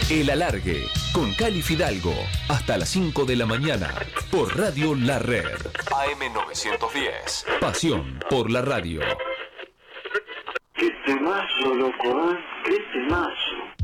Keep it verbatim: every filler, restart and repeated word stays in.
El Alargue, con Cali Fidalgo, hasta las cinco de la mañana, por Radio La Red. A M novecientos diez, pasión por la radio. Qué temazo, loco, ¿eh? Qué temazo.